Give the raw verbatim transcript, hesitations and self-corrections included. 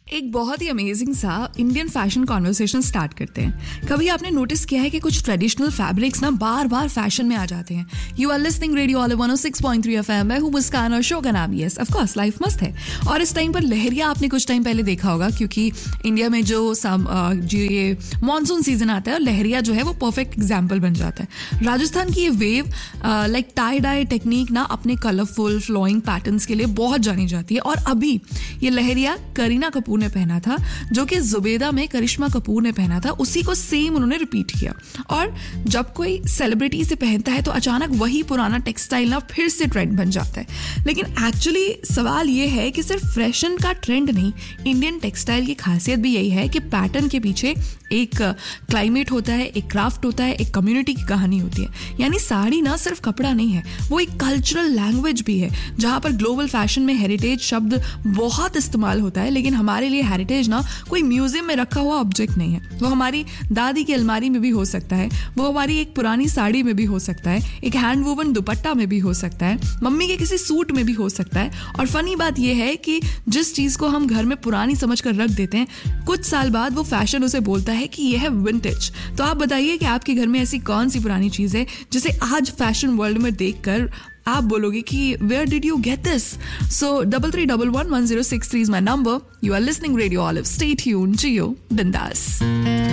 एक बहुत ही अमेजिंग सा इंडियन फैशन कॉन्वर्सेशन स्टार्ट करते हैं। कभी आपने नोटिस किया है कि कुछ ट्रेडिशनल फैब्रिक्स ना बार बार फैशन में आ जाते हैं। You are listening radio all one O six point three F M. मैं हूँ मुस्कान और शो का नाम यस ऑफ कोर्स लाइफ मस्त है। और इस टाइम पर लहरिया आपने कुछ टाइम पहले देखा होगा, क्योंकि इंडिया में जो जो ये मानसून सीजन आता है और लहरिया जो है वो परफेक्ट एग्जाम्पल बन जाता है। राजस्थान की ये wave like tie dye technique ना अपने कलरफुल फ्लोइंग पैटर्न्स के लिए बहुत जानी जाती है। और अभी ये लहरिया करीना कपूर ने पहना था, जो कि जुबेदा में करिश्मा कपूर ने पहना था, उसी को सेम उन्होंने रिपीट किया। और जब कोई सेलिब्रिटी से पहनता है तो अचानक वही पुराना टेक्सटाइल ना फिर से ट्रेंड बन जाता है। लेकिन एक्चुअली सवाल ये है कि सिर्फ फैशन का ट्रेंड नहीं, इंडियन टेक्सटाइल की खासियत भी यही है कि पैटर्न के पीछे एक क्लाइमेट होता है, एक क्राफ्ट होता है, एक कम्युनिटी की कहानी होती है। यानी साड़ी ना सिर्फ कपड़ा नहीं है, वो एक कल्चरल लैंग्वेज भी है, जहाँ पर ग्लोबल फैशन में हेरिटेज शब्द बहुत इस्तेमाल होता है। लेकिन हमारे लिए हेरिटेज ना कोई म्यूजियम में रखा हुआ ऑब्जेक्ट नहीं है। वो हमारी दादी की अलमारी में भी हो सकता है, वो हमारी एक पुरानी साड़ी में भी हो सकता है, एक हैंड वोवन दुपट्टा में भी हो सकता है, मम्मी के किसी सूट में भी हो सकता है। और फनी बात यह है कि जिस चीज को हम घर में पुरानी समझ कर रख देते हैं, कुछ साल बाद वो फैशन उसे बोलता है कि यह है विंटेज। तो आप बताइए कि आपके घर में ऐसी कौन सी पुरानी चीज है जिसे आज फैशन वर्ल्ड में देखकर आप बोलोगे कि where did you get this? So double three double one one zero six three is my number. You are listening radio olive. Stay tuned, जियो बिंदास।